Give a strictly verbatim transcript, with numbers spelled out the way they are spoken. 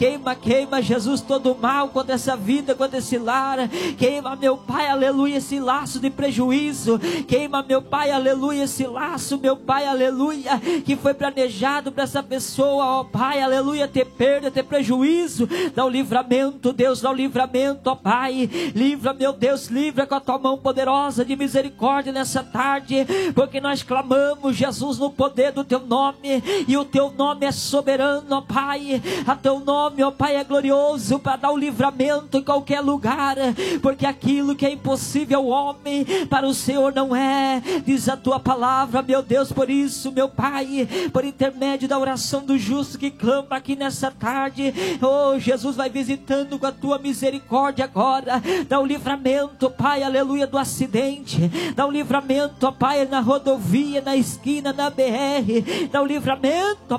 Queima, queima, Jesus, todo mal contra essa vida, contra esse lar. Queima, meu Pai, aleluia, esse laço de prejuízo. Queima, meu Pai, aleluia, esse laço, meu Pai, aleluia, que foi planejado para essa pessoa, ó Pai, aleluia, ter perda, ter prejuízo. Dá o livramento, Deus, dá o livramento, ó Pai. Livra, meu Deus, livra com a tua mão poderosa de misericórdia nessa tarde, porque nós clamamos, Jesus, no poder do teu nome, e o teu nome é soberano, ó Pai. A teu nome, meu Pai, é glorioso para dar o livramento em qualquer lugar, porque aquilo que é impossível ao homem, para o Senhor não é, diz a tua palavra, meu Deus. Por isso, meu Pai, por intermédio da oração do justo que clama aqui nessa tarde, oh Jesus, vai visitando com a tua misericórdia agora. Dá o livramento, Pai, aleluia, do acidente. Dá o livramento, ó Pai, na rodovia, na esquina, na B R. Dá o livramento, ó